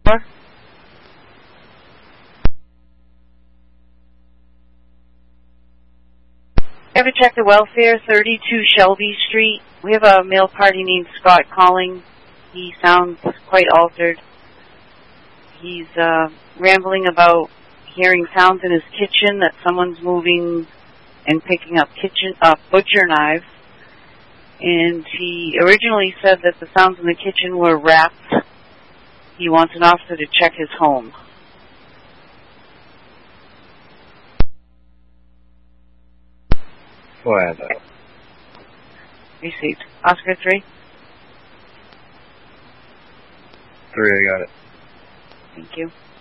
4. Have to check the welfare, 32 Shelby Street. We have a male party named Scott calling. He sounds quite altered. He's rambling about hearing sounds in his kitchen, that someone's moving and picking up butcher knives. And he originally said that the sounds in the kitchen were rats. He wants an officer to check his home. Go ahead. Received. Oscar 3? 3, I got it. Thank you.